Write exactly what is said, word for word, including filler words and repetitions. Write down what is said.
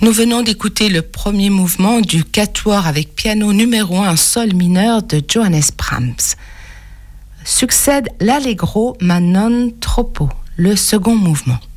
Nous venons d'écouter le premier mouvement du quatuor avec piano numéro un sol mineur de Johannes Brahms. Succède l'Allegro ma non troppo, le second mouvement.